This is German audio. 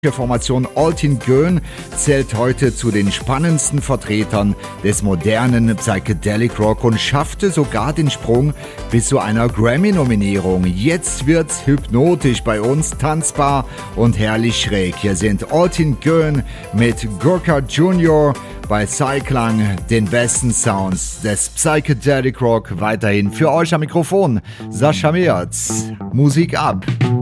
Die Formation Altin Göhn zählt heute zu den spannendsten Vertretern des modernen Psychedelic Rock und schaffte sogar den Sprung bis zu einer Grammy-Nominierung. Jetzt wird's hypnotisch bei uns, tanzbar und herrlich schräg. Hier sind Altin Göhn mit Gurkha Junior bei Psyklang, den besten Sounds des Psychedelic Rock. Weiterhin für euch am Mikrofon Sascha Merz. Musik ab!